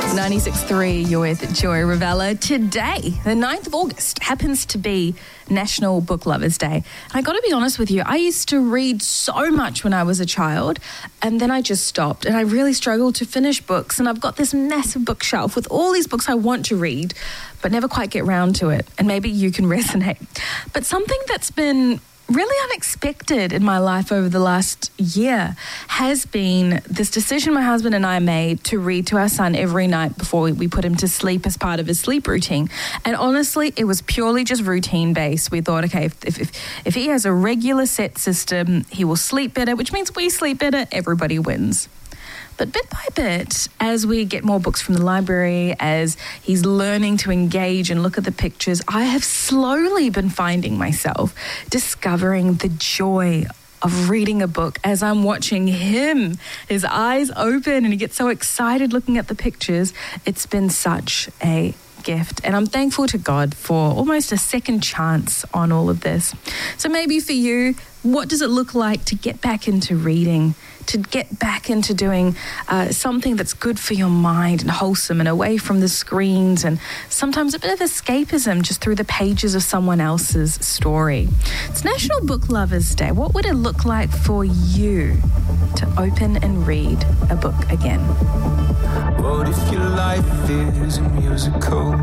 96.3, you're with Joy Ravella. Today, the 9th of August, happens to be National Book Lovers Day. And I got to be honest with you, I used to read so much when I was a child, and then I just stopped, and I really struggled to finish books. And I've got this massive bookshelf with all these books I want to read, but never quite get round to it. And maybe you can resonate. But something that's been really unexpected in my life over the last year has been this decision my husband and I made to read to our son every night before we put him to sleep as part of his sleep routine. And honestly, it was purely just routine based. We thought, okay, if he has a regular set system, he will sleep better, which means we sleep better, everybody wins. But bit by bit, as we get more books from the library, as he's learning to engage and look at the pictures, I have slowly been finding myself discovering the joy of reading a book as I'm watching him, his eyes open, and he gets so excited looking at the pictures. It's been such a gift, and I'm thankful to God for almost a second chance on all of this. So maybe for you, what does it look like to get back into reading, to get back into doing something that's good for your mind and wholesome and away from the screens, and sometimes a bit of escapism just through the pages of someone else's story? It's National Book Lovers Day. What would it look like for you to open and read a book again? What if your life is a musical?